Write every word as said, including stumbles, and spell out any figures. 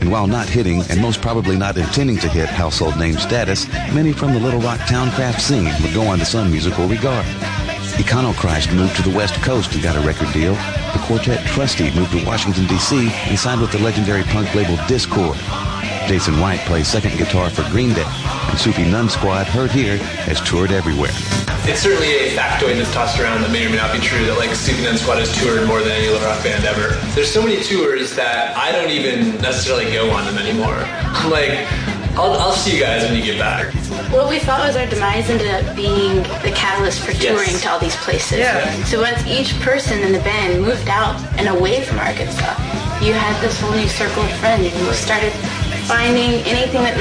And while not hitting, and most probably not intending to hit, household name status, many from the Little Rock Towncraft scene would go on to some musical regard. Econochrist moved to the West Coast and got a record deal. The Quartet Trustee moved to Washington, D C and signed with the legendary punk label Dischord. Jason White plays second guitar for Green Day, and Soupy Nun Squad, heard here, has toured everywhere. It's certainly a factoid that's tossed around that may or may not be true, that like Soupy Nun Squad has toured more than any other rock band ever. There's so many tours that I don't even necessarily go on them anymore. I'm like, I'll, I'll see you guys when you get back. What we thought was our demise ended up being the catalyst for touring Yes. to all these places. Yeah. So once each person in the band moved out and away from Arkansas, you had this whole new circle of friends, and you started finding anything that